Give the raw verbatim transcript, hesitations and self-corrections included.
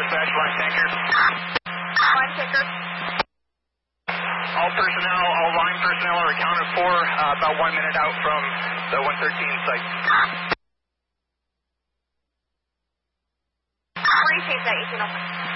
dispatch, line tanker. Line tanker. All personnel, all line personnel are accounted for uh, about one minute out from the one thirteen site. Appreciate that, eighteen oh five.